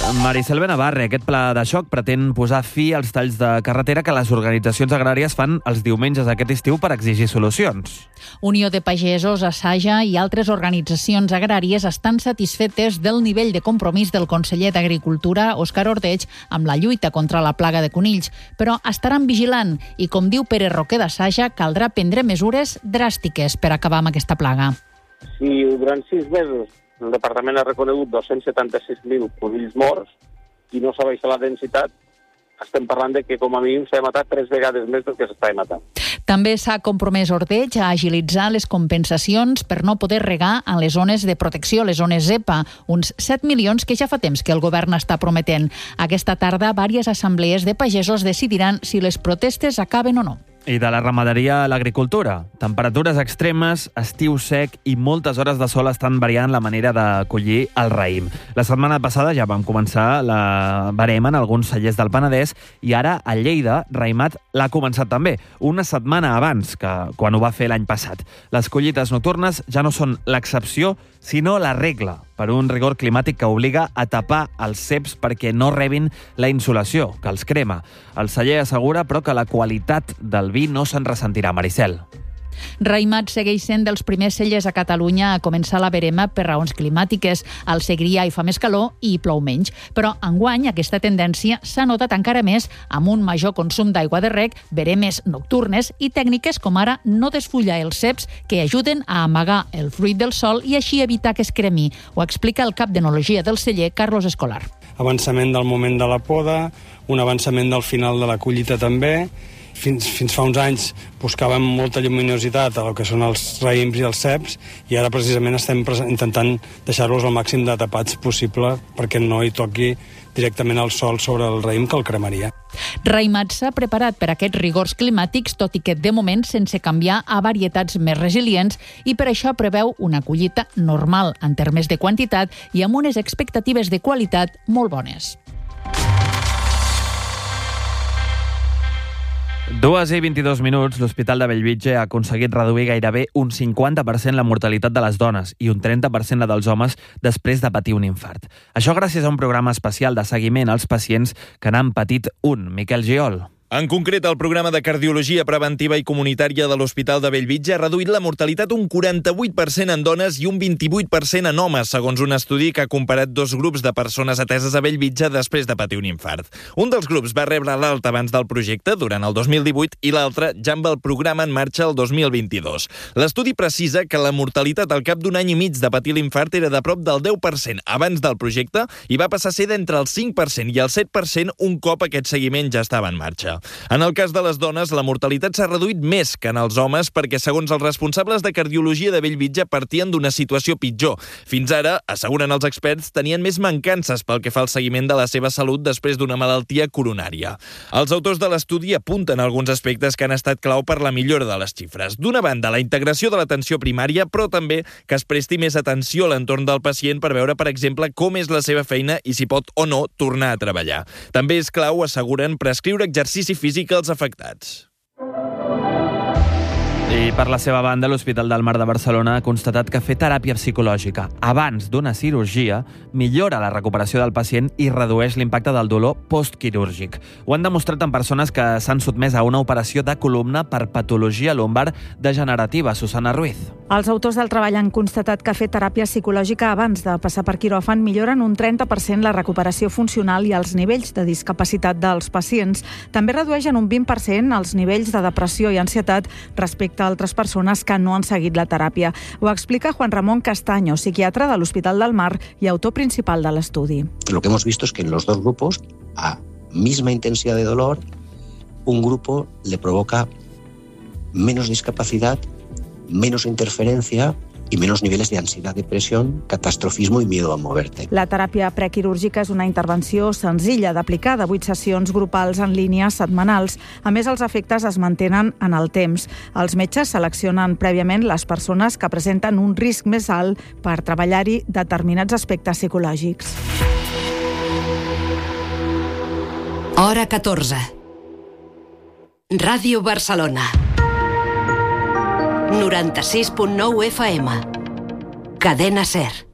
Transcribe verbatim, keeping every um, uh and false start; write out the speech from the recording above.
Maricel Benavarre, aquest pla de xoc pretén posar fi als talls de carretera que les organitzacions agràries fan els diumenges d'aquest estiu per exigir solucions. Unió de Pagesos, Asaja i altres organitzacions agràries estan satisfetes del nivell de compromís del conseller d'Agricultura, Òscar Ordeig, amb la lluita contra la plaga de conills, però estaran vigilant i, com diu Pere Roquer d'Asaja, caldrà prendre mesures dràstiques per acabar amb aquesta plaga. Si durant sis mesos el departament ha reconegut dos-cents setanta-sis mil conills morts i no s'ha baixat la densitat, estem parlant de que com a mínim s'ha matat tres vegades més del que s'està matant. També s'ha compromès Ordeig a agilitzar les compensacions per no poder regar en les zones de protecció, les zones ZEPA, uns set milions que ja fa temps que el govern està prometent. Aquesta tarda, diverses assemblees de pagesos decidiran si les protestes acaben o no. I de la ramaderia a l'agricultura. Temperatures extremes, estiu sec i moltes hores de sol estan variant la manera de collir el raïm. La setmana passada ja vam començar la verema en alguns cellers del Penedès i ara a Lleida, raïmat l'ha començat també, una setmana abans que quan ho va fer l'any passat. Les collites nocturnes ja no són l'excepció, sinó la regla, per un rigor climàtic que obliga a tapar els ceps perquè no rebin la insolació, que els crema. El celler assegura, però, que la qualitat del vi no se'n ressentirà, Maricel. Raïmat segueix sent dels primers cellers a Catalunya a començar la verema per raons climàtiques. Al Segrià hi fa més calor i hi plou menys. Però enguany aquesta tendència s'ha notat encara més amb un major consum d'aigua de reg, veremes nocturnes i tècniques com ara no desfullar els ceps que ajuden a amagar el fruit del sol i així evitar que es cremi. Ho explica el cap d'enologia del celler, Carlos Escolar. Avançament del moment de la poda, un avançament del final de la collita també. Fins, fins fa uns anys buscàvem molta lluminositat a lo que són els raïms i els ceps i ara precisament estem intentant deixar-los el màxim de tapats possible perquè no hi toqui directament el sol sobre el raïm que el cremaria. Raïmat s'ha preparat per aquests rigors climàtics, tot i que de moment sense canviar a varietats més resilients i per això preveu una collita normal en termes de quantitat i amb unes expectatives de qualitat molt bones. Dues i vint-i-dos minuts, l'Hospital de Bellvitge ha aconseguit reduir gairebé un cinquanta per cent la mortalitat de les dones i un trenta per cent la dels homes després de patir un infart. Això gràcies a un programa especial de seguiment als pacients que n'han patit un. Miquel Giol. En concret, el programa de cardiologia preventiva i comunitària de l'Hospital de Bellvitge ha reduït la mortalitat un quaranta-vuit per cent en dones i un vint-i-vuit per cent en homes, segons un estudi que ha comparat dos grups de persones ateses a Bellvitge després de patir un infart. Un dels grups va rebre l'alta abans del projecte, durant el dos mil divuit, i l'altre ja amb el programa en marxa el dos mil vint-i-dos. L'estudi precisa que la mortalitat al cap d'un any i mig de patir l'infart era de prop del deu per cent abans del projecte i va passar a ser d'entre el cinc per cent i el set per cent un cop aquest seguiment ja estava en marxa. En el cas de les dones, la mortalitat s'ha reduït més que en els homes perquè, segons els responsables de cardiologia de Bellvitge, partien d'una situació pitjor. Fins ara, asseguren els experts, tenien més mancances pel que fa al seguiment de la seva salut després d'una malaltia coronària. Els autors de l'estudi apunten alguns aspectes que han estat clau per la millora de les xifres. D'una banda, la integració de l'atenció primària, però també que es presti més atenció a l'entorn del pacient per veure, per exemple, com és la seva feina i si pot o no tornar a treballar. També és clau, asseguren, prescriure exercici físic als afectats. I per la seva banda, l'Hospital del Mar de Barcelona ha constatat que fer teràpia psicològica abans d'una cirurgia millora la recuperació del pacient i redueix l'impacte del dolor postquirúrgic. Ho han demostrat en persones que s'han sotmès a una operació de columna per patologia lumbar degenerativa. Susana Ruiz. Els autors del treball han constatat que fer teràpia psicològica abans de passar per quiròfan milloren un trenta per cent la recuperació funcional i els nivells de discapacitat dels pacients. També redueixen un vint per cent els nivells de depressió i ansietat respecte a altres persones que no han seguit la teràpia. Ho explica Juan Ramón Castaño, psiquiatra de l'Hospital del Mar y autor principal del estudio. Lo que hemos visto es que en los dos grupos, a misma intensidad de dolor, un grupo le provoca menos discapacidad, menos interferencia y menos niveles de ansiedad, depresión, catastrofismo y miedo a moverte. La teràpia prequirúrgica és una intervenció senzilla d'aplicar, de vuit sessions grupals en línia setmanals. A més, els efectes es mantenen en el temps. Els metges seleccionen prèviament les persones que presenten un risc més alt per treballar-hi determinats aspectes psicològics. Hora catorze. Ràdio Barcelona. noranta-sis punt nou F M. Cadena SER.